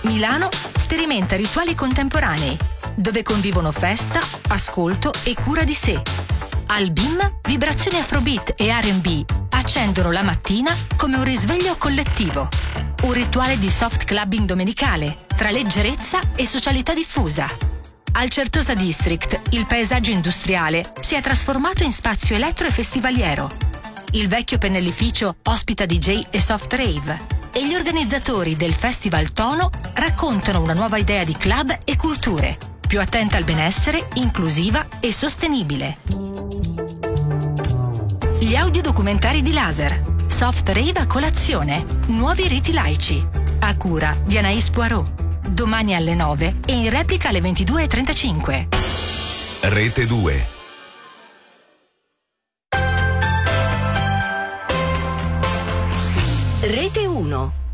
Milano sperimenta rituali contemporanei, dove convivono festa, ascolto e cura di sé. Al BIM, vibrazioni afrobeat e R&B accendono la mattina come un risveglio collettivo. Un rituale di soft clubbing domenicale, tra leggerezza e socialità diffusa. Al Certosa District, il paesaggio industriale si è trasformato in spazio elettro e festivaliero. Il vecchio pennellificio ospita DJ e soft rave. E gli organizzatori del Festival Tono raccontano una nuova idea di club e culture, più attenta al benessere, inclusiva e sostenibile. Gli audiodocumentari di Laser, soft rave a colazione, nuovi riti laici, a cura di Anaïs Poirot. Domani alle 9 e in replica alle 22:35. Rete 2. Rete 1.